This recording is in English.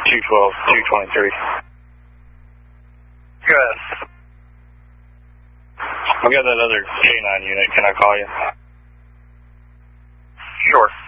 212-223. Good. I've got that other K9 unit. Can I call you? Sure.